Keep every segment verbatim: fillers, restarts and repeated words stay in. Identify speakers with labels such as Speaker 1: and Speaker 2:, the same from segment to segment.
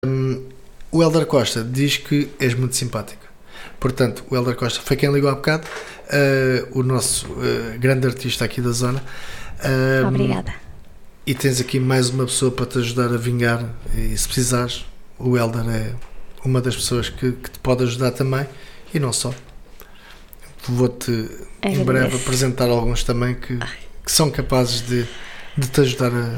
Speaker 1: Um, o Hélder Costa diz que és muito simpática. Portanto, o Hélder Costa foi quem ligou há bocado, uh, o nosso uh, grande artista aqui da zona. Um,
Speaker 2: Obrigada.
Speaker 1: E tens aqui mais uma pessoa para te ajudar a vingar. E se precisares, o Hélder é uma das pessoas que, que te pode ajudar também. E não só. Vou-te em breve apresentar alguns também que, que são capazes de, de te ajudar a,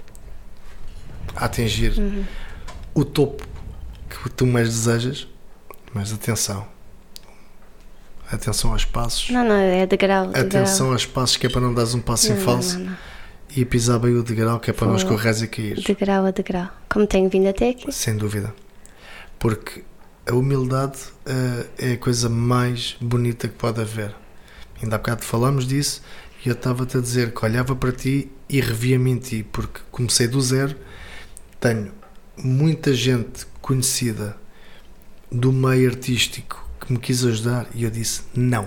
Speaker 1: a atingir uhum. o topo que tu mais desejas. Mas atenção. Atenção aos passos.
Speaker 2: Não, não, é degrau. degrau.
Speaker 1: Atenção aos passos, que é para não dares um passo
Speaker 2: não,
Speaker 1: em falso.
Speaker 2: Não, não, não.
Speaker 1: E pisar bem o degrau, que é para Vou não escorreres e cair.
Speaker 2: Degrau a degrau. Como tenho vindo até aqui.
Speaker 1: Sem dúvida. Porque a humildade uh, é a coisa mais bonita que pode haver. Ainda há bocado falámos disso e eu estava-te a dizer que olhava para ti e revia-me em ti, porque comecei do zero, tenho muita gente conhecida do meio artístico que me quis ajudar e eu disse não.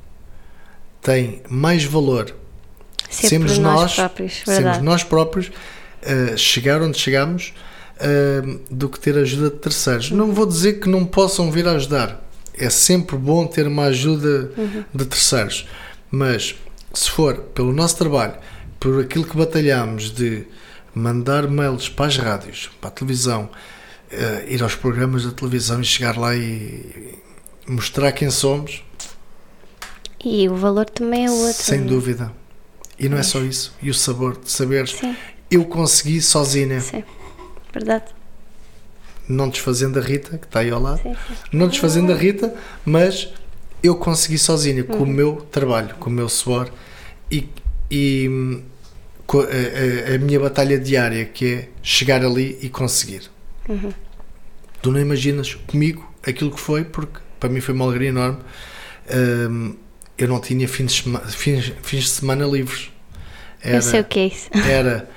Speaker 1: Tem mais valor
Speaker 2: Sempre
Speaker 1: sermos
Speaker 2: nós
Speaker 1: nós,
Speaker 2: próprios,
Speaker 1: sermos nós próprios uh, chegar onde chegamos uh, do que ter ajuda de terceiros. Uhum. Não vou dizer que não possam vir a ajudar. É sempre bom ter uma ajuda uhum. de terceiros. Mas se for pelo nosso trabalho, por aquilo que batalhamos de mandar mails para as rádios, para a televisão, uh, ir aos programas da televisão e chegar lá e mostrar quem somos.
Speaker 2: E o valor também é outro.
Speaker 1: Sem dúvida. E não é só isso. E o sabor de saber eu consegui sozinha.
Speaker 2: Sim, verdade.
Speaker 1: Não desfazendo a Rita, que está aí ao lado.
Speaker 2: Sim, sim.
Speaker 1: Não desfazendo a Rita, mas eu consegui sozinha, com
Speaker 2: uhum.
Speaker 1: o meu trabalho, com o meu suor e, e com a, a, a minha batalha diária, que é chegar ali e conseguir.
Speaker 2: Uhum.
Speaker 1: Tu não imaginas comigo aquilo que foi, porque para mim foi uma alegria enorme. Um, eu não tinha fins de, sema, fins, fins de semana livres. Era,
Speaker 2: eu sei o que é isso.
Speaker 1: Era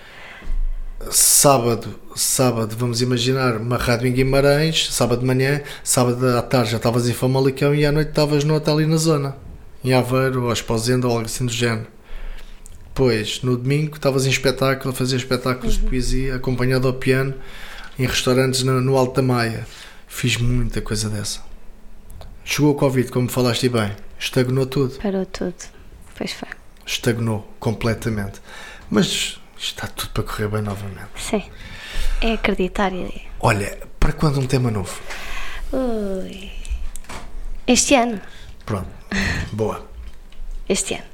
Speaker 1: sábado, sábado, vamos imaginar, uma rádio em Guimarães, sábado de manhã, sábado à tarde já estavas em Famalicão e à noite estavas no hotel ali na zona, em Aveiro, ou Esposenda, ou algo assim do género. Depois, no domingo, estavas em espetáculo, a fazer espetáculos uhum. de poesia, acompanhado ao piano, em restaurantes no, no Alto da Maia. Fiz muita coisa dessa. Chegou o Covid, como falaste bem, estagnou tudo.
Speaker 2: Parou tudo, pois foi.
Speaker 1: Estagnou completamente. Mas está tudo para correr bem novamente.
Speaker 2: Sim, é acreditar. E...
Speaker 1: Olha, para quando um tema novo?
Speaker 2: Ui. Este ano.
Speaker 1: Pronto, boa.
Speaker 2: Este ano.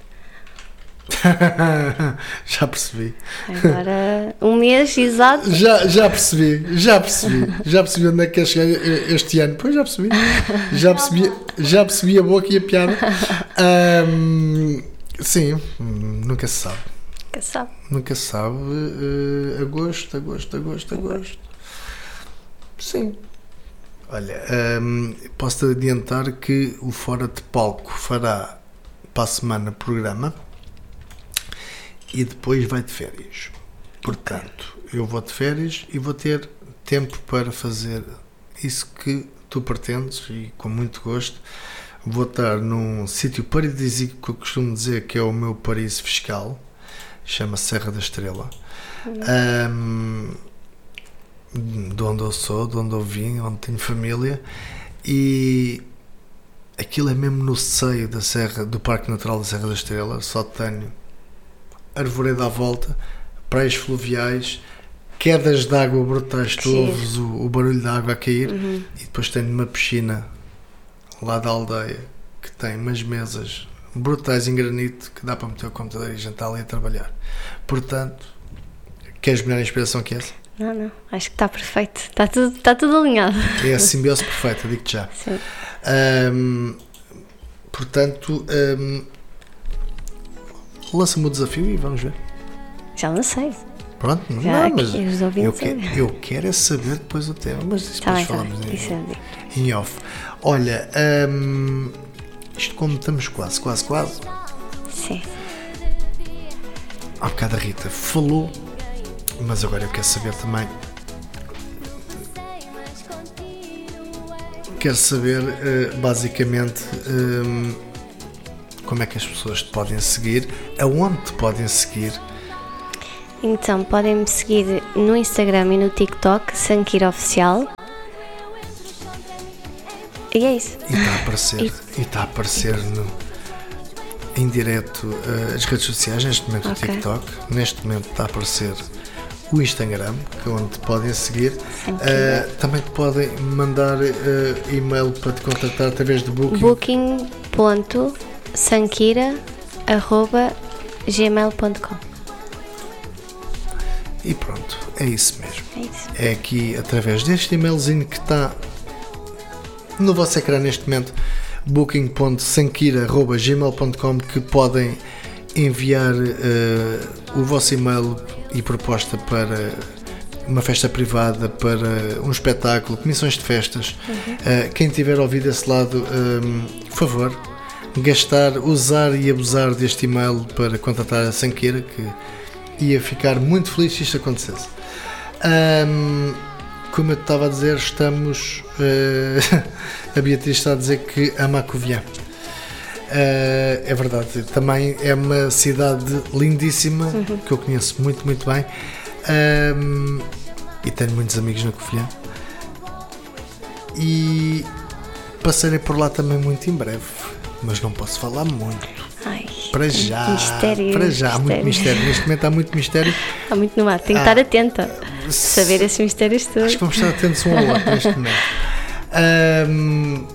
Speaker 1: Já percebi.
Speaker 2: Agora, um mês exato.
Speaker 1: Já, já percebi, já percebi. Já percebi onde é que quer chegar este ano. Pois já percebi. Já percebi, já percebi a boca e a piada. Um, sim, nunca se sabe.
Speaker 2: Nunca se sabe.
Speaker 1: Nunca se sabe. Uh, agosto, agosto, agosto, agosto. Sim. Olha, um, posso-te adiantar que o Fora de Palco fará para a semana programa. E depois vai de férias. Portanto, eu vou de férias e vou ter tempo para fazer isso que tu pretendes e com muito gosto. Vou estar num sítio paradisíaco que eu costumo dizer que é o meu paraíso fiscal. Chama-se Serra da Estrela. Um, de onde eu sou, de onde eu vim, onde tenho família. E aquilo é mesmo no seio da Serra, do Parque Natural da Serra da Estrela. Só tenho arvoredo à volta, praias fluviais, quedas de água brutais, tu ouves o, o barulho da água a cair, uhum. e depois tenho uma piscina lá da aldeia que tem umas mesas brutais em granito que dá para meter o computador e jantar ali a trabalhar. Portanto, queres melhor inspiração que essa?
Speaker 2: Não, não, acho que está perfeito, está tudo, está tudo alinhado.
Speaker 1: É a simbiose perfeita, digo-te já.
Speaker 2: Sim.
Speaker 1: Um, portanto, um, lança-me o desafio e vamos ver.
Speaker 2: Já lancei.
Speaker 1: Pronto,
Speaker 2: já
Speaker 1: não, mas
Speaker 2: eu,
Speaker 1: que, eu quero é saber depois o tema, mas depois
Speaker 2: tá
Speaker 1: falamos
Speaker 2: bem,
Speaker 1: em, em off. Olha, hum, isto como estamos quase, quase, quase.
Speaker 2: Sim.
Speaker 1: Há bocado a Rita falou, mas agora eu quero saber também. Quero saber, uh, basicamente, um, como é que as pessoas te podem seguir, aonde te podem seguir.
Speaker 2: Então, podem me seguir no Instagram e no TikTok, Sankira Oficial. E é isso.
Speaker 1: E está a aparecer, e está a aparecer no, em direto uh, as redes sociais, neste momento okay. o TikTok, neste momento está a aparecer o Instagram, que é onde podem seguir. Uh, também te podem mandar uh, e-mail para te contactar através de Booking.
Speaker 2: booking ponto sankira arroba gmail ponto com.
Speaker 1: E pronto, é isso mesmo.
Speaker 2: É isso.
Speaker 1: É aqui através deste e-mailzinho que está no vosso ecrã neste momento, booking ponto sankira arroba gmail ponto com, que podem enviar uh, o vosso e-mail e proposta para uma festa privada, para um espetáculo, comissões de festas. Uhum. Uh, quem tiver ouvido esse lado, um, por favor, gastar, usar e abusar deste e-mail para contratar a Sankira, que ia ficar muito feliz se isto acontecesse. Um, como eu estava a dizer, estamos uh, a Beatriz está a dizer que ama a Covilhã. Uh, é verdade, também é uma cidade lindíssima, uhum. que eu conheço muito, muito bem, um, e tenho muitos amigos na Covilhã, e passarei por lá também muito em breve, mas não posso falar muito.
Speaker 2: Ai,
Speaker 1: para já,
Speaker 2: mistério,
Speaker 1: para já, há
Speaker 2: mistério.
Speaker 1: muito mistério, neste momento há muito mistério.
Speaker 2: Há muito no ar, tenho que
Speaker 1: ah,
Speaker 2: estar atenta, saber esses mistérios todos.
Speaker 1: Acho que vamos estar atentos um ao outro neste momento. Um,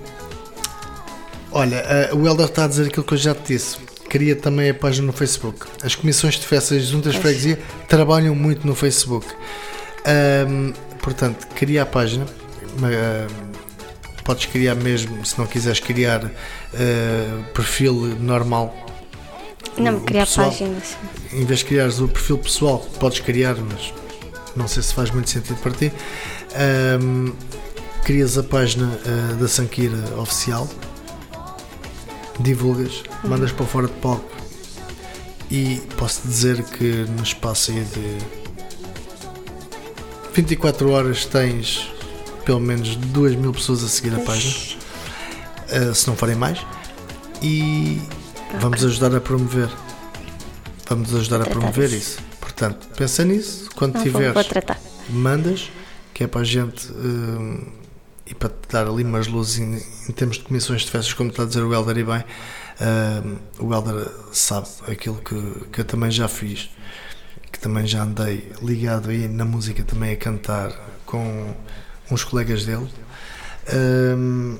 Speaker 1: Olha, uh, o Helder está a dizer aquilo que eu já te disse. Queria também a página no Facebook. As comissões de festas de juntas de freguesia trabalham muito no Facebook. Um, portanto, cria a página. Uh, podes criar mesmo, se não quiseres criar uh, perfil normal.
Speaker 2: Não,
Speaker 1: o,
Speaker 2: criar
Speaker 1: o pessoal,
Speaker 2: páginas.
Speaker 1: Em vez de criares o perfil pessoal, podes criar, mas não sei se faz muito sentido para ti. Um, crias a página uh, da Sankira Oficial. Divulgas, uhum. mandas para fora de palco, e posso dizer que no espaço aí de vinte e quatro horas tens pelo menos duas mil pessoas a seguir a página, uh, se não forem mais, e okay. vamos ajudar a promover vamos ajudar a promover isso. Portanto, pensa nisso, quando
Speaker 2: não,
Speaker 1: tiveres
Speaker 2: vou tratar.
Speaker 1: mandas, que é para a gente uh, e para te dar ali umas luzes em, em termos de comissões de festas, como está a dizer o Helder, e bem, uh, o Helder sabe aquilo que, que eu também já fiz, que também já andei ligado aí na música também a cantar com uns colegas dele, uh,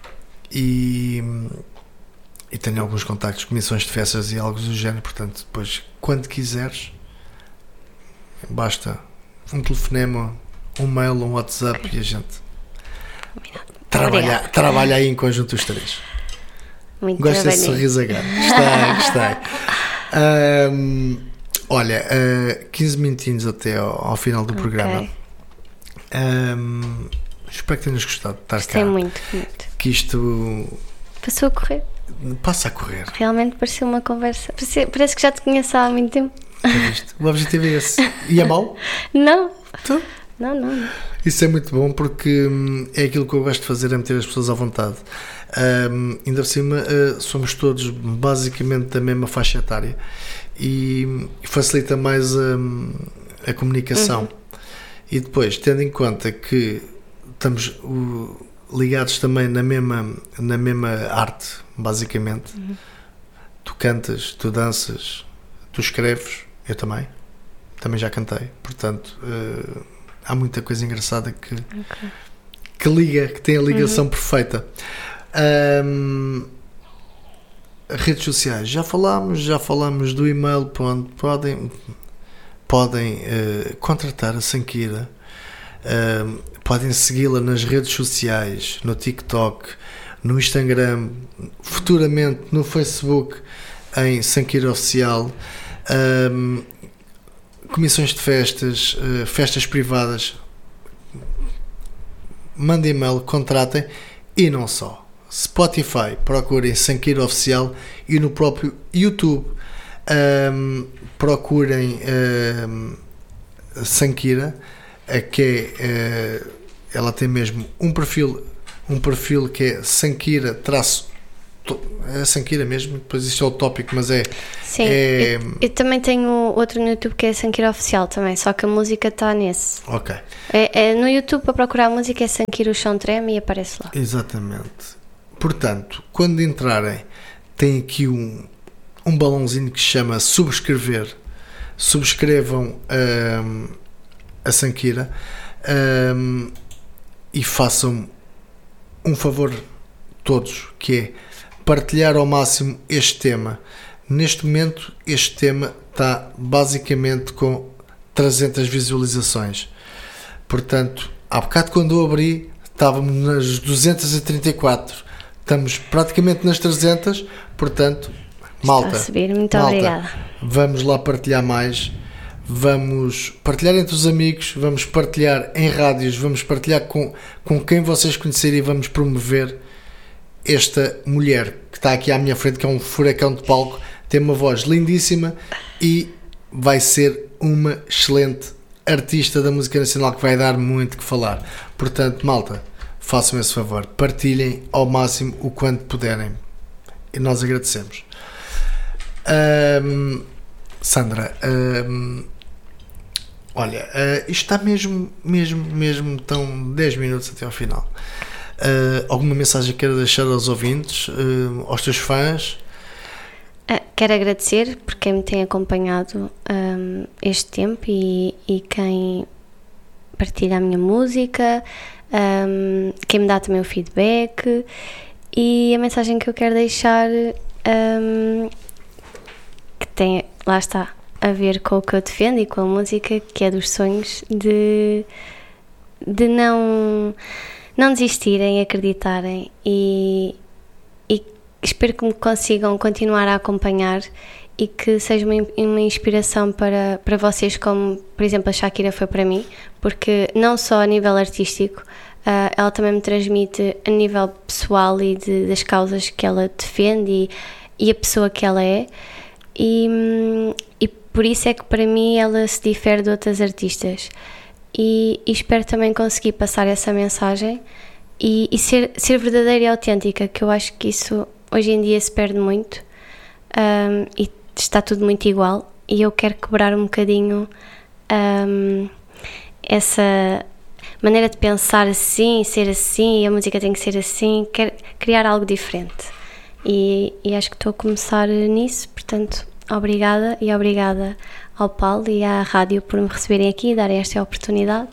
Speaker 1: e, e tenho alguns contactos, comissões de festas e algo do género. Portanto, depois, quando quiseres, basta um telefonema, um mail, um WhatsApp, okay. e a gente Trabalha, trabalha aí em conjunto os três.
Speaker 2: Muito
Speaker 1: Gosto desse sorriso agora. Gostei, gostei. Um, olha, uh, quinze minutinhos até ao, ao final do okay. programa. Um, espero que tenhas gostado de estar
Speaker 2: Gostei
Speaker 1: cá.
Speaker 2: muito, muito.
Speaker 1: Que isto
Speaker 2: passou a correr.
Speaker 1: Passa a correr.
Speaker 2: Realmente pareceu uma conversa. Parece, parece que já te conheço há muito tempo.
Speaker 1: O objetivo é esse. E é mau?
Speaker 2: Não.
Speaker 1: Tu?
Speaker 2: Não, não, não.
Speaker 1: Isso é muito bom, porque hum, é aquilo que eu gosto de fazer, é meter as pessoas à vontade. Um, ainda por cima, uh, somos todos basicamente da mesma faixa etária, e facilita mais a, a comunicação. Uhum. E depois, tendo em conta que estamos uh, ligados também na mesma, na mesma arte, basicamente, uhum. tu cantas, tu danças, tu escreves, eu também, também já cantei, portanto... Uh, há muita coisa engraçada que, okay. que liga, que tem a ligação uhum. perfeita. Um, redes sociais, já falámos, já falámos do e-mail, pronto, podem, podem uh, contratar a Sankira, uh, podem segui-la nas redes sociais, no TikTok, no Instagram, futuramente no Facebook, em Sankira Oficial. Um, comissões de festas, uh, festas privadas, mandem e-mail, contratem, e não só. Spotify, procurem Sankira Oficial, e no próprio YouTube um, procurem um, Sankira, que é, uh, ela tem mesmo um perfil, um perfil que é Sankira traço a Sankira mesmo, depois isto é o tópico, mas é...
Speaker 2: Sim,
Speaker 1: é...
Speaker 2: Eu, eu também tenho outro no YouTube que é Sankira Oficial também, só que a música está nesse.
Speaker 1: Ok.
Speaker 2: É, é, no YouTube, para procurar a música, é Sankira o Chão Treme e aparece lá.
Speaker 1: Exatamente. Portanto, quando entrarem, tem aqui um, um balãozinho que se chama subscrever. Subscrevam um, a Sankira um, e façam um favor todos, que é partilhar ao máximo este tema. Neste momento este tema está basicamente com trezentas visualizações, portanto há bocado quando eu abri estávamos nas duzentas e trinta e quatro, estamos praticamente nas trezentas, portanto malta,
Speaker 2: está a subir. Muito
Speaker 1: malta,
Speaker 2: obrigada.
Speaker 1: Vamos lá partilhar mais, vamos partilhar entre os amigos, vamos partilhar em rádios, vamos partilhar com, com quem vocês conhecerem e vamos promover esta mulher que está aqui à minha frente, que é um furacão de palco, tem uma voz lindíssima e vai ser uma excelente artista da música nacional que vai dar muito que falar. Portanto, malta, façam esse favor, partilhem ao máximo o quanto puderem e nós agradecemos. Um, Sandra, um, olha, uh, isto está mesmo, mesmo, mesmo tão dez minutos até ao final. Uh, alguma mensagem que queira deixar aos ouvintes, uh, aos teus fãs?
Speaker 2: Uh, quero agradecer por quem me tem acompanhado um, este tempo e, e quem partilha a minha música, um, quem me dá também o feedback, e a mensagem que eu quero deixar um, que tem, lá está, a ver com o que eu defendo e com a música, que é dos sonhos, de, de não... não desistirem, acreditarem e, e espero que me consigam continuar a acompanhar e que seja uma, uma inspiração para, para vocês, como por exemplo a Shakira foi para mim, porque não só a nível artístico, uh, ela também me transmite a nível pessoal e de, das causas que ela defende e, e a pessoa que ela é, e, e por isso é que para mim ela se difere de outras artistas. E, e espero também conseguir passar essa mensagem e, e ser, ser verdadeira e autêntica, que eu acho que isso hoje em dia se perde muito, um, e está tudo muito igual, e eu quero quebrar um bocadinho um, essa maneira de pensar assim, ser assim, e a música tem que ser assim, quero criar algo diferente e, e acho que estou a começar nisso, portanto obrigada e obrigada ao Paulo e à rádio por me receberem aqui e darem esta oportunidade.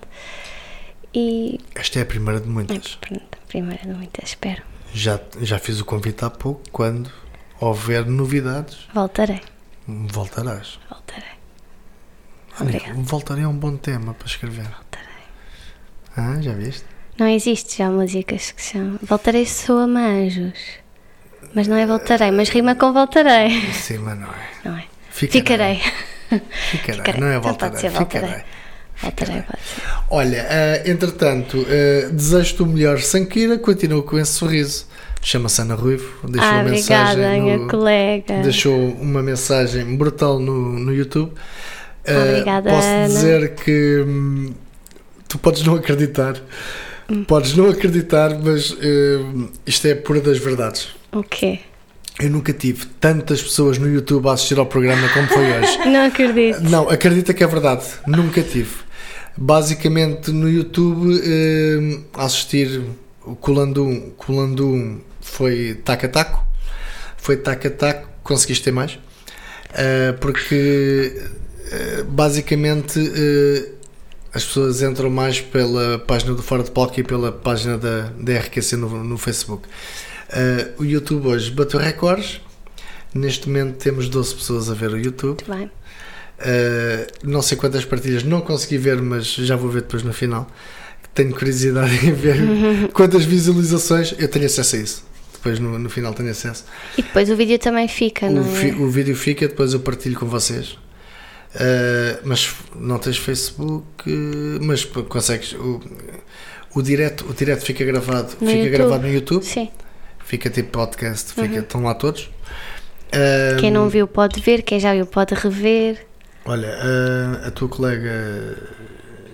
Speaker 2: E
Speaker 1: esta é a primeira de muitas.
Speaker 2: É a primeira de muitas, espero.
Speaker 1: Já, já fiz o convite há pouco, quando houver novidades...
Speaker 2: Voltarei.
Speaker 1: Voltarás.
Speaker 2: Voltarei.
Speaker 1: Olha, voltarei é um bom tema para escrever.
Speaker 2: Voltarei.
Speaker 1: Ah, já viste?
Speaker 2: Não existe já músicas que se chamam Voltarei soa-me anjos. Mas não é voltarei, mas rima com voltarei.
Speaker 1: Sim, mas não é.
Speaker 2: Não é.
Speaker 1: Ficarei.
Speaker 2: Ficarei.
Speaker 1: Ficarei.
Speaker 2: Ficarei.
Speaker 1: Não é
Speaker 2: Então
Speaker 1: voltarei.
Speaker 2: pode ser voltarei.
Speaker 1: Ficarei.
Speaker 2: Voltarei, pode ser.
Speaker 1: Olha, uh, entretanto, uh, desejo-te o melhor, Sankira, continua com esse sorriso. Chama-se Ana Ruivo. Deixou
Speaker 2: Ah,
Speaker 1: uma
Speaker 2: obrigada,
Speaker 1: mensagem
Speaker 2: minha
Speaker 1: no,
Speaker 2: colega.
Speaker 1: Deixou uma mensagem brutal no, no YouTube. Uh,
Speaker 2: Obrigada,
Speaker 1: posso
Speaker 2: Ana.
Speaker 1: dizer que hum, tu podes não acreditar, hum. podes não acreditar, mas uh, isto é pura das verdades.
Speaker 2: O quê?
Speaker 1: Eu nunca tive tantas pessoas no YouTube a assistir ao programa como foi hoje.
Speaker 2: Não acredito.
Speaker 1: Não, acredita que é verdade. Nunca tive. Basicamente no YouTube eh, a assistir o Colandum. Colandum foi taca-taco. Foi taca-taco. Conseguiste ter mais? Uh, porque uh, basicamente uh, as pessoas entram mais pela página do Fora de Palco e pela página da, da R Q C no, no Facebook. Uh, o YouTube hoje bateu recordes. Neste momento temos doze pessoas a ver o YouTube.
Speaker 2: Muito bem.
Speaker 1: Uh, não sei quantas partilhas, não consegui ver, mas já vou ver depois no final. Tenho curiosidade em ver quantas visualizações. Eu tenho acesso a isso. Depois no, no final tenho acesso.
Speaker 2: E depois o vídeo também fica,
Speaker 1: o
Speaker 2: não
Speaker 1: fi,
Speaker 2: é?
Speaker 1: O vídeo fica, depois eu partilho com vocês. Uh, mas não tens Facebook, uh, mas consegues. O, o, direto, o direto fica gravado,
Speaker 2: No
Speaker 1: fica
Speaker 2: YouTube.
Speaker 1: gravado no YouTube.
Speaker 2: Sim.
Speaker 1: Fica tipo podcast, fica,
Speaker 2: Uhum.
Speaker 1: estão lá todos. Uh,
Speaker 2: Quem não viu pode ver, quem já viu pode rever.
Speaker 1: Olha, uh, a tua colega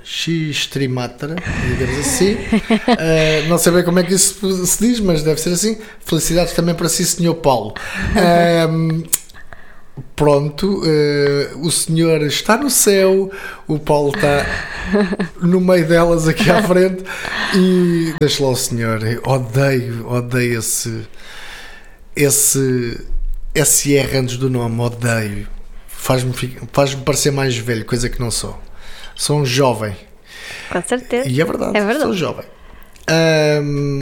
Speaker 1: X Trimatra, digamos assim. Uh, não sei bem como é que isso se diz, mas deve ser assim. Felicidades também para si, senhor Paulo. Um, pronto, uh, o senhor está no céu, o Paulo está no meio delas aqui à frente e deixa lá o senhor. Odeio, odeio esse esse esse R antes do nome, odeio. Faz-me, faz-me parecer mais velho, coisa que não sou. Sou um jovem.
Speaker 2: Com certeza.
Speaker 1: E é verdade, é verdade. Sou jovem. Um,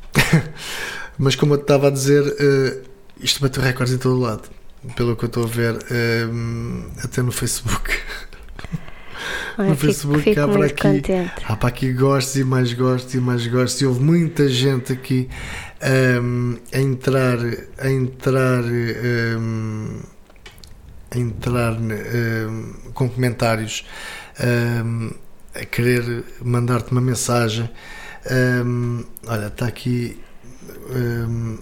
Speaker 1: mas como eu estava a dizer, uh, isto bateu recordes em todo lado. Pelo que eu estou a ver, um, até no Facebook.
Speaker 2: Ai,
Speaker 1: no
Speaker 2: fico,
Speaker 1: Facebook
Speaker 2: fico
Speaker 1: há para aqui.
Speaker 2: Contente.
Speaker 1: Há para aqui gostos e mais gostos e mais gostos. E houve muita gente aqui um, a entrar, a entrar. Um, a entrar um, com comentários, um, a querer mandar-te uma mensagem. Um, olha, está aqui um,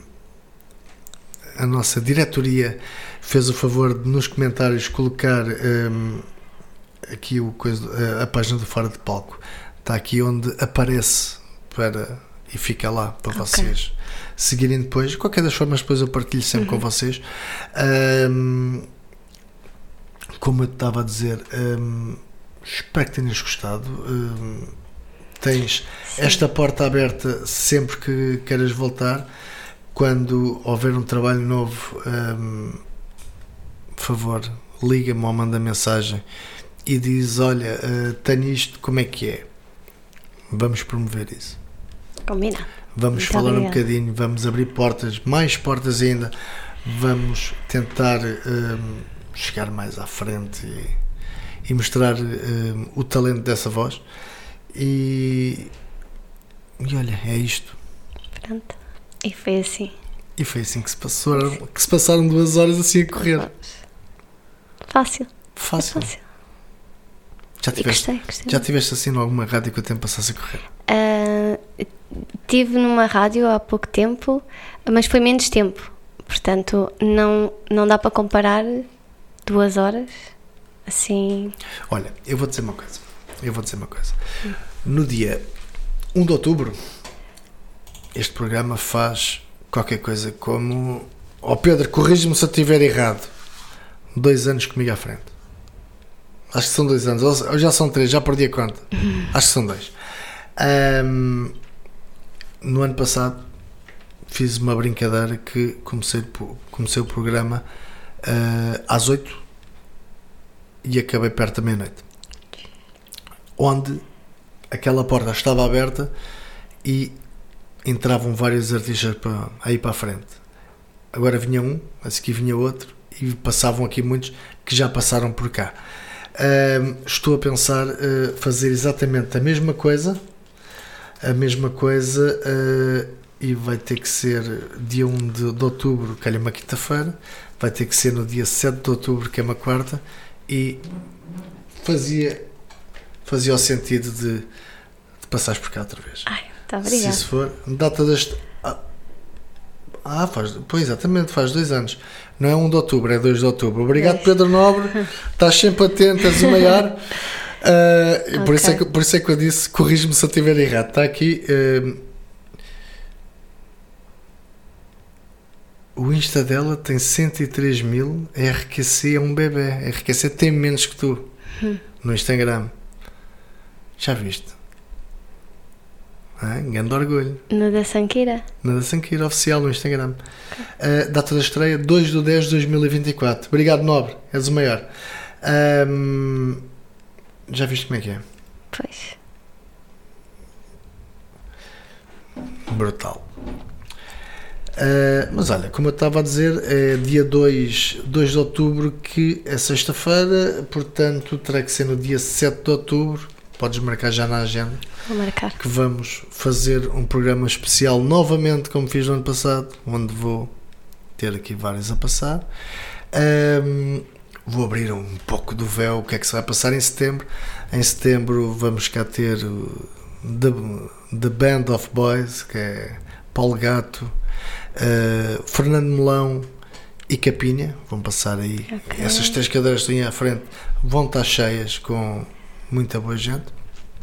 Speaker 1: a nossa diretoria fez o favor de nos comentários colocar um, aqui o coisa, a, a página do Fora de Palco. Está aqui onde aparece para, e fica lá para okay. vocês seguirem depois. De qualquer das formas, depois eu partilho sempre uhum. com vocês. Um, Como eu estava a dizer, hum, espero que tenhas gostado. Hum, tens Sim. esta porta aberta sempre que queiras voltar. Quando houver um trabalho novo, hum, por favor, liga-me ou manda mensagem e diz: olha, uh, tenho isto, como é que é? Vamos promover isso.
Speaker 2: Combina.
Speaker 1: Vamos Muito falar obrigada. um bocadinho, vamos abrir portas, mais portas ainda. Vamos tentar hum, chegar mais à frente e, e mostrar um, o talento dessa voz e, e olha, é isto.
Speaker 2: Pronto, e foi assim
Speaker 1: e foi assim que se passaram, que se passaram duas horas assim a correr.
Speaker 2: Fácil
Speaker 1: fácil,
Speaker 2: é fácil.
Speaker 1: Já tiveste, gostei, gostei já tiveste assim em alguma rádio que o tempo passasse a correr?
Speaker 2: Uh, tive numa rádio há pouco tempo, mas foi menos tempo, portanto não, não dá para comparar. Duas horas, assim...
Speaker 1: Olha, eu vou dizer uma coisa. Eu vou dizer uma coisa. Hum. No dia um de outubro, este programa faz qualquer coisa como... Oh Pedro, corrige-me se eu estiver errado. Dois anos comigo à frente. Acho que são dois anos. Ou já são três, já perdi a conta. Hum. Acho que são dois. Um, no ano passado, fiz uma brincadeira que comecei, comecei o programa... Uh, às oito e acabei perto da meia-noite, onde aquela porta estava aberta e entravam vários artistas para, aí para a frente. Agora vinha um, a seguir vinha outro e passavam aqui muitos que já passaram por cá. Uh, estou a pensar uh, fazer exatamente a mesma coisa a mesma coisa uh, e vai ter que ser dia um de, de outubro, que é uma quinta-feira. Vai ter que ser no dia sete de outubro, que é uma quarta, e fazia, fazia o sentido de, de passares por cá outra vez.
Speaker 2: Ai, tá, obrigada.
Speaker 1: Se isso for, data deste. Ah, faz, pois exatamente, faz dois anos. Não é um de outubro, é dois de outubro. Obrigado, Pedro Nobre, estás sempre atento, és o maior. Uh, okay. por, isso é que, por isso é que eu disse, corrige-me se eu estiver errado. Está aqui. Uh, O Insta dela tem cento e três mil, a R Q C é um bebê. A R Q C tem menos que tu hum. no Instagram. Já viste? Ah, grande orgulho.
Speaker 2: Na da Sanqueira?
Speaker 1: Na da Sanqueira, oficial no Instagram. Okay. Uh, data da estreia, dois de dez de dois mil e vinte e quatro. Obrigado, Nobre, és o maior. Um, já viste como é que é?
Speaker 2: Pois.
Speaker 1: Brutal. Uh, mas olha, como eu estava a dizer, é dia dois de outubro, que é sexta-feira, portanto terá que ser no dia sete de outubro. Podes marcar já na agenda.
Speaker 2: Vou marcar.
Speaker 1: Que vamos fazer um programa especial novamente, como fiz no ano passado, onde vou ter aqui vários a passar. Um, vou abrir um pouco do véu, o que é que se vai passar em setembro. Em setembro vamos cá ter The, The Band of Boys, que é Paulo Gato, Uh, Fernando Melão e Capinha. Vão passar aí, okay. Essas três cadeiras que estão aí à frente vão estar cheias com muita boa gente.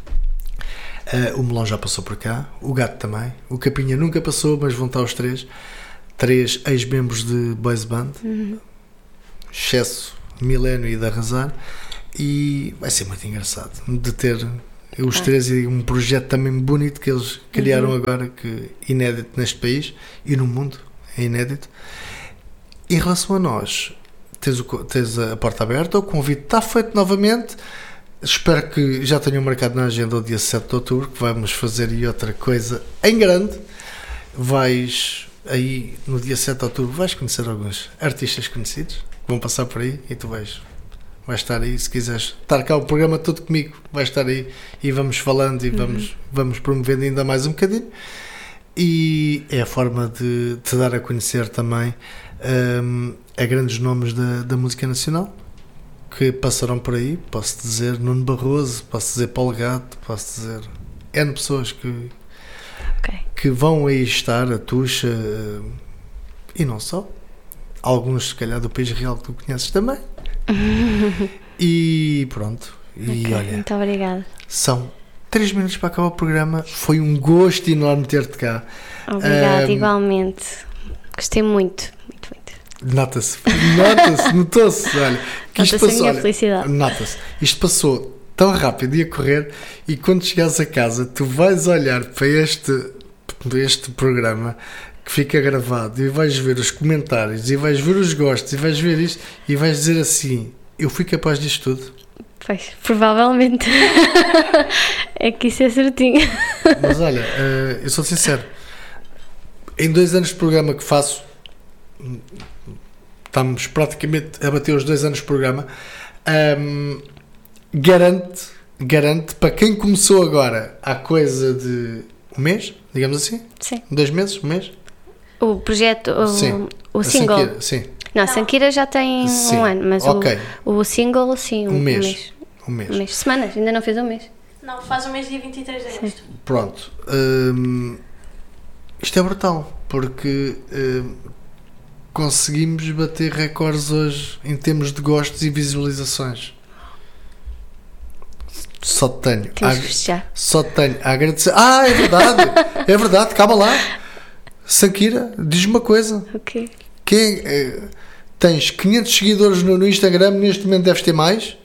Speaker 1: Uh, o Melão já passou por cá, o Gato também, o Capinha nunca passou, mas vão estar os três. Três ex-membros de boys band, uhum. Excesso, Milénio e de Arrasar. E vai ser muito engraçado de ter os ah. três e um projeto também bonito que eles criaram uhum. agora, que inédito neste país e no mundo, é inédito. Em relação a nós, tens, o, tens a porta aberta, o convite está feito novamente. Espero que já tenham marcado na agenda o dia sete de outubro, que vamos fazer aí outra coisa em grande. Vais aí no dia sete de outubro, vais conhecer alguns artistas conhecidos que vão passar por aí e tu vais, vais estar aí. Se quiseres estar cá o programa todo comigo, vais estar aí e vamos falando e vamos, uhum. vamos promovendo ainda mais um bocadinho. E é a forma de te dar a conhecer também um, a grandes nomes da, da música nacional que passarão por aí. Posso dizer Nuno Barroso, posso dizer Paulo Gato, posso dizer N pessoas que, okay. que vão aí estar, a Tuxa uh, e não só, alguns se calhar do País Real que tu conheces também. E pronto, e okay, olha,
Speaker 2: muito obrigada.
Speaker 1: São três minutos para acabar o programa. Foi um gosto enorme ter-te cá.
Speaker 2: Obrigada, um, igualmente. Gostei muito, muito, muito.
Speaker 1: Nota-se, nota-se, notou-se. Olha, que isto
Speaker 2: nota-se
Speaker 1: passou,
Speaker 2: a minha
Speaker 1: olha,
Speaker 2: felicidade.
Speaker 1: Nota-se. Isto passou tão rápido e a correr, e quando chegares a casa, tu vais olhar para este, para este programa que fica gravado e vais ver os comentários e vais ver os gostos e vais ver isto e vais dizer assim: eu fui capaz disto tudo.
Speaker 2: Pois, provavelmente. É que isso é certinho.
Speaker 1: Mas olha, uh, eu sou sincero, em dois anos de programa que faço, estamos praticamente a bater os dois anos de programa, um, garante, garante para quem começou agora há coisa de um mês, digamos assim?
Speaker 2: Sim.
Speaker 1: Dois meses, um mês?
Speaker 2: O projeto, o,
Speaker 1: sim.
Speaker 2: o single.
Speaker 1: Sankira, sim.
Speaker 2: Não, a Sankira já tem sim. um ano, mas okay. o, o single, sim, um, um, mês. um mês.
Speaker 1: Um mês.
Speaker 2: Um mês. Semanas, ainda não fez um mês.
Speaker 3: Não, faz um mês dia vinte e três de agosto.
Speaker 1: Pronto. Hum, isto é brutal, porque hum, conseguimos bater recordes hoje em termos de gostos e visualizações. Só te tenho.
Speaker 2: Temos que festejar.
Speaker 1: Só te tenho a agradecer. Ah, é verdade, é verdade, calma lá. Sankira, diz-me uma coisa.
Speaker 2: Ok.
Speaker 1: Quem, eh, tens quinhentos seguidores no, no Instagram, neste momento deves ter mais.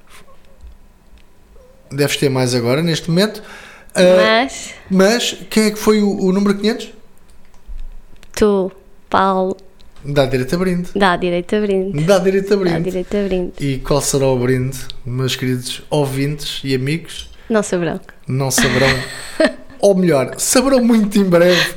Speaker 1: Deves ter mais agora, neste momento. Uh,
Speaker 2: mas...
Speaker 1: Mas, quem é que foi o, o número quinhentos?
Speaker 2: Tu, Paulo.
Speaker 1: Dá direito a brinde.
Speaker 2: Dá direito a brinde.
Speaker 1: Dá direito a brinde.
Speaker 2: Dá direito a brinde.
Speaker 1: E qual será o brinde, meus queridos ouvintes e amigos?
Speaker 2: Não saberão.
Speaker 1: Não saberão. Ou melhor, saberão muito em breve.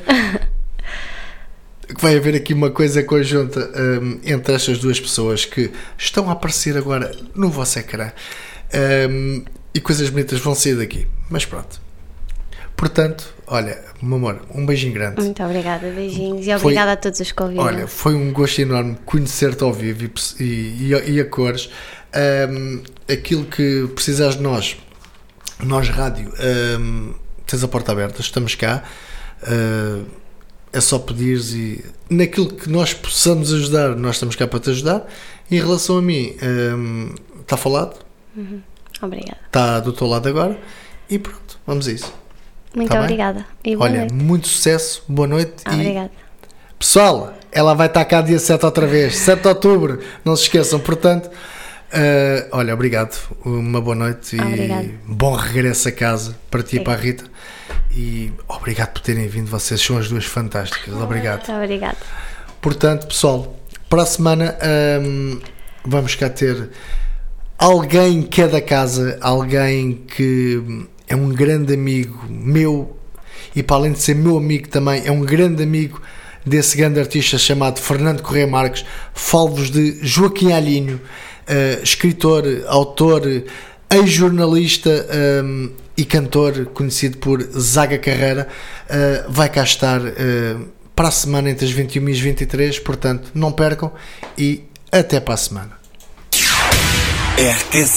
Speaker 1: Que vai haver aqui uma coisa conjunta um, entre estas duas pessoas que estão a aparecer agora no vosso ecrã. Um, e coisas bonitas vão sair daqui. Mas pronto. Portanto, olha, meu amor, um beijinho grande.
Speaker 2: Muito obrigada, beijinhos. E obrigada foi, a todos os que ouviram.
Speaker 1: Olha, foi um gosto enorme conhecer-te ao vivo e, e, e a cores. Um, aquilo que precisares de nós, nós rádio, um, tens a porta aberta, estamos cá. Uh, é só pedires e naquilo que nós possamos ajudar, nós estamos cá para te ajudar. Em relação a mim, um, está falado.
Speaker 2: Uhum. Obrigada.
Speaker 1: Está do teu lado agora. E pronto, vamos a isso.
Speaker 2: Muito
Speaker 1: tá
Speaker 2: obrigada. E boa
Speaker 1: Olha,
Speaker 2: noite.
Speaker 1: muito sucesso, boa noite.
Speaker 2: Obrigada.
Speaker 1: E, pessoal, ela vai estar cá dia sete outra vez, sete de outubro, não se esqueçam. Portanto, uh, olha, obrigado, uma boa noite e
Speaker 2: obrigada.
Speaker 1: Bom regresso a casa para ti
Speaker 2: Obrigada.
Speaker 1: e para a Rita. E obrigado por terem vindo, vocês são as duas fantásticas. Obrigado.
Speaker 2: Muito obrigada.
Speaker 1: Portanto, pessoal, para a semana um, vamos cá ter alguém que é da casa, alguém que é um grande amigo meu e, para além de ser meu amigo também, é um grande amigo desse grande artista chamado Fernando Correia Marques. Falo-vos de Joaquim Alhinho, uh, escritor, autor, ex-jornalista um, e cantor, conhecido por Zaga Carreira. Uh, vai cá estar uh, para a semana entre as vinte e uma e as vinte e três, portanto não percam e até para a semana. R T